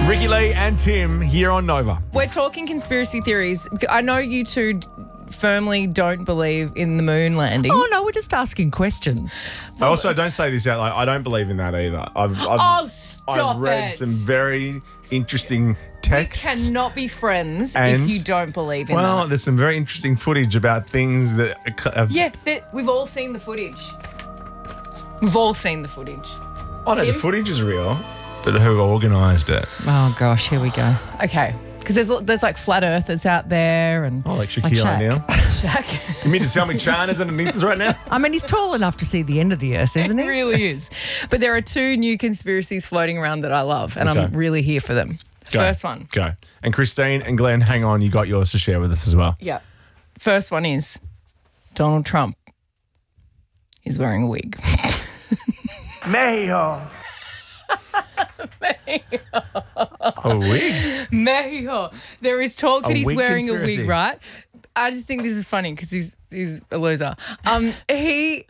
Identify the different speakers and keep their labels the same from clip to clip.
Speaker 1: Ricky Lee and Tim here on Nova.
Speaker 2: We're talking conspiracy theories. I know you two firmly don't believe in the moon landing.
Speaker 3: Oh, no, we're just asking questions.
Speaker 1: I also don't say this out loud. I don't believe in that either.
Speaker 2: Stop
Speaker 1: I've read
Speaker 2: it.
Speaker 1: some very interesting texts.
Speaker 2: We cannot be friends
Speaker 1: And-
Speaker 2: if you don't believe in
Speaker 1: Well,
Speaker 2: that.
Speaker 1: there's some very interesting footage about things that
Speaker 2: Yeah, we've all seen the footage. We've all seen the footage.
Speaker 1: I know the
Speaker 2: Tim?
Speaker 1: footage is real, but who organised it?
Speaker 3: Oh, gosh, here we go.
Speaker 2: Okay, because there's like flat earthers out there and
Speaker 1: Oh, like Shaquille
Speaker 3: Shaq.
Speaker 1: O'Neal.
Speaker 2: Shaq.
Speaker 1: You mean to tell me China's underneath us right now?
Speaker 3: I mean, he's tall enough to see the end of the earth, isn't
Speaker 2: It
Speaker 3: he?
Speaker 2: really is. But there are two new conspiracies floating around that I love, and
Speaker 1: Okay.
Speaker 2: I'm really here for them.
Speaker 1: Go.
Speaker 2: First one.
Speaker 1: Go. And Christine and Glenn, hang on. You got yours to share with us as well.
Speaker 2: Yeah. First one is Donald Trump is wearing a wig.
Speaker 4: Mayo.
Speaker 1: A wig?
Speaker 2: Mayo. There is talk that
Speaker 1: A
Speaker 2: he's
Speaker 1: wig
Speaker 2: wearing
Speaker 1: conspiracy.
Speaker 2: a wig, right? I just think this is funny because he's a loser. He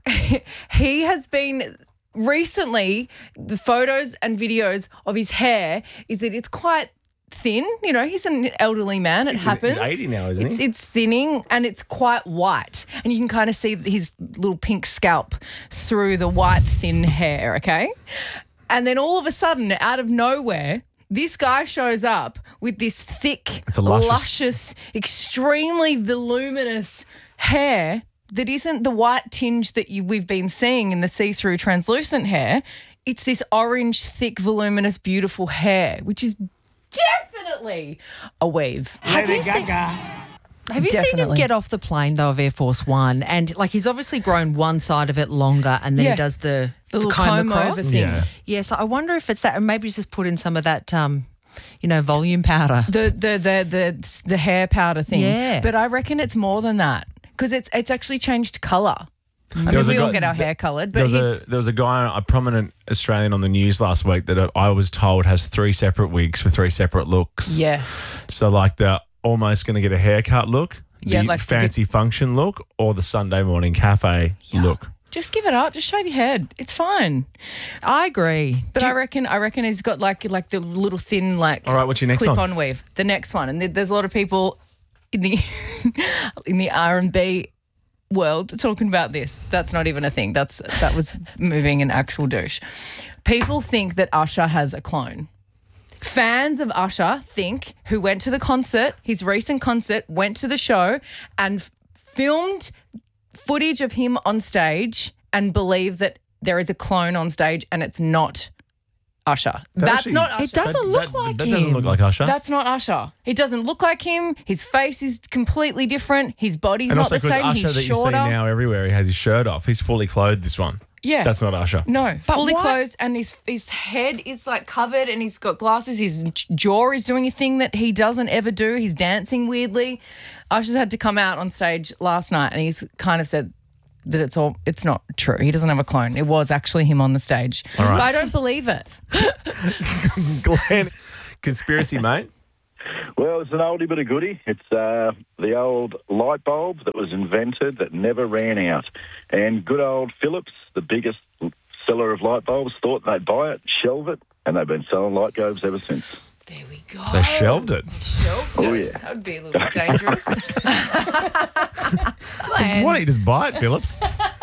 Speaker 2: has been recently, the photos and videos of his hair is that it's quite thin. You know, he's an elderly man. It happens.
Speaker 1: He's 80 now, isn't he?
Speaker 2: It's thinning and it's quite white. And you can kind of see his little pink scalp through the white thin hair, okay? And then all of a sudden, out of nowhere, this guy shows up with this thick,
Speaker 1: It's a luscious-
Speaker 2: extremely voluminous hair that isn't the white tinge that we've been seeing in the see-through translucent hair. It's this orange, thick, voluminous, beautiful hair, which is definitely a weave.
Speaker 4: Lady Gaga.
Speaker 3: Have you seen him
Speaker 2: Definitely.
Speaker 3: get off the plane, though, of Air Force One? And, like, he's obviously grown one side of it longer and then
Speaker 2: Yeah.
Speaker 3: he does the
Speaker 2: little
Speaker 3: comb
Speaker 2: comb over
Speaker 3: across.
Speaker 2: thing.
Speaker 1: Yeah.
Speaker 3: So I wonder if it's that, or maybe he's just put in some of that, volume powder.
Speaker 2: The hair powder thing.
Speaker 3: Yeah.
Speaker 2: But I reckon it's more than that because it's actually changed colour. I
Speaker 1: There
Speaker 2: mean,
Speaker 1: was a
Speaker 2: we all
Speaker 1: guy-
Speaker 2: get our hair coloured,
Speaker 1: There
Speaker 2: but
Speaker 1: was a guy, a prominent Australian on the news last week that I was told has 3 separate wigs for 3 separate looks.
Speaker 2: yes.
Speaker 1: So like the almost going to get a haircut look,
Speaker 2: Yeah,
Speaker 1: the
Speaker 2: like to
Speaker 1: fancy function look, or the Sunday morning cafe look.
Speaker 2: Just give it up. Just shave your head. It's fine.
Speaker 3: I agree.
Speaker 2: But I reckon he's got like the little thin
Speaker 1: All right, what's your next one?
Speaker 2: clip-on weave. The next one, and there's a lot of people in the in the R&B world talking about this. That's not even a thing. That was moving an actual douche. People think that Usher has a clone. Fans of Usher think, who went to the concert, his recent concert, went to the show and filmed footage of him on stage and believe that there is a clone on stage and it's not Usher. That's
Speaker 1: actually-
Speaker 2: not Usher.
Speaker 3: It doesn't look like
Speaker 1: that
Speaker 3: him.
Speaker 1: doesn't look like Usher.
Speaker 2: That's not Usher. He doesn't look like him. His face is completely different. His body's
Speaker 1: and
Speaker 2: not
Speaker 1: also
Speaker 2: the same.
Speaker 1: Usher
Speaker 2: He's
Speaker 1: that you see
Speaker 2: shorter.
Speaker 1: now everywhere, he has his shirt off. He's fully clothed, this one.
Speaker 2: Yeah.
Speaker 1: That's not Usher.
Speaker 2: No, fully
Speaker 3: what-
Speaker 2: clothed, and his head is like covered, and he's got glasses. His jaw is doing a thing that he doesn't ever do. He's dancing weirdly. Usher's had to come out on stage last night, and he's kind of said that it's not true. He doesn't have a clone. It was actually him on the stage.
Speaker 1: All right.
Speaker 2: But I don't believe it.
Speaker 1: Glenn, conspiracy, mate.
Speaker 5: Well, it's an oldie but a goodie. It's the old light bulb that was invented that never ran out. And good old Philips, the biggest seller of light bulbs, thought they'd buy it, shelve it, and they've been selling light bulbs ever since.
Speaker 2: There we go.
Speaker 1: They shelved it.
Speaker 5: Oh, yeah.
Speaker 2: That would be a little bit dangerous. Glenn,
Speaker 1: Why don't you just buy it, Phillips?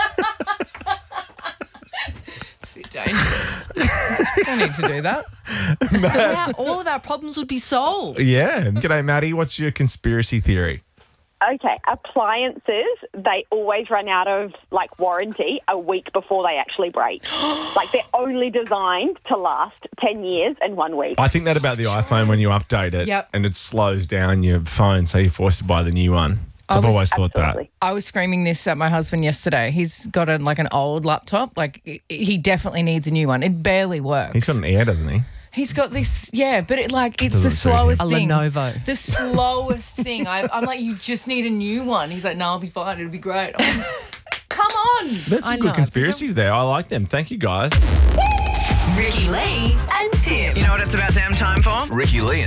Speaker 2: it's a bit dangerous. Don't need to do that.
Speaker 3: All of our problems would be solved.
Speaker 1: Yeah. G'day, Maddie. What's your conspiracy theory?
Speaker 6: Okay, appliances, they always run out of, warranty a week before they actually break. They're only designed to last 10 years and 1 week.
Speaker 1: I think that about the iPhone when you update it
Speaker 2: Yep.
Speaker 1: and it slows down your phone, so you're forced to buy the new one. I've always thought
Speaker 6: Absolutely.
Speaker 2: I was screaming this at my husband yesterday. He's got an old laptop. He definitely needs a new one. It barely works.
Speaker 1: that. He's got an Air, doesn't he?
Speaker 2: He's got this, yeah, but it's the
Speaker 1: Doesn't suit him.
Speaker 2: slowest
Speaker 3: A
Speaker 2: thing.
Speaker 3: Lenovo.
Speaker 2: The slowest thing. I'm like, you just need a new one. He's like, no, I'll be fine. It'll be great. I'm like, come on.
Speaker 1: There's some
Speaker 3: I know,
Speaker 1: good
Speaker 3: but
Speaker 1: conspiracies there. I like them. Thank you, guys.
Speaker 7: Ricky Lee and Tim.
Speaker 2: You know what it's about damn time for?
Speaker 8: Ricky Lee and